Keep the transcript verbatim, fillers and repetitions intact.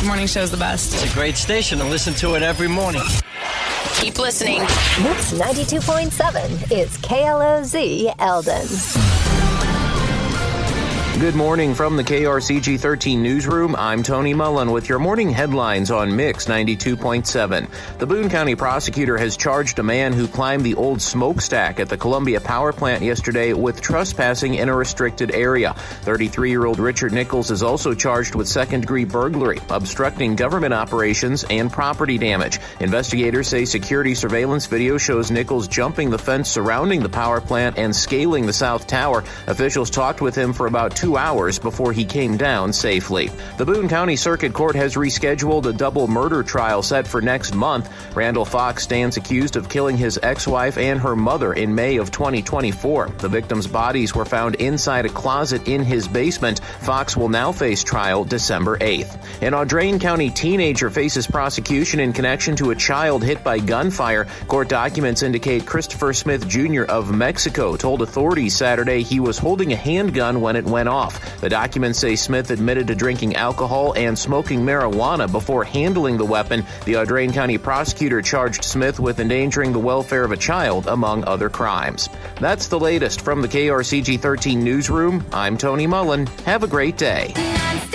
The morning show's the best. It's a great station to listen to it every morning. Keep listening. Mix ninety-two point seven is K L O Z Eldon. Good morning from the K R C G thirteen newsroom. I'm Tony Mullen with your morning headlines on Mix ninety-two point seven. The Boone County prosecutor has charged a man who climbed the old smokestack at the Columbia Power Plant yesterday with trespassing in a restricted area. thirty-three-year-old Richard Nichols is also charged with second-degree burglary, obstructing government operations, and property damage. Investigators say security surveillance video shows Nichols jumping the fence surrounding the power plant and scaling the south tower. Officials talked with him for about two hours before he came down safely. The Boone County Circuit Court has rescheduled a double murder trial set for next month. Randall Fox stands accused of killing his ex-wife and her mother in May of twenty twenty-four. The victims' bodies were found inside a closet in his basement. Fox will now face trial December eighth. An Audrain County teenager faces prosecution in connection to a child hit by gunfire. Court documents indicate Christopher Smith Junior of Mexico told authorities Saturday he was holding a handgun when it went off. The documents say Smith admitted to drinking alcohol and smoking marijuana before handling the weapon. The Audrain County prosecutor charged Smith with endangering the welfare of a child, among other crimes. That's the latest from the K R C G thirteen newsroom. I'm Tony Mullen. Have a great day.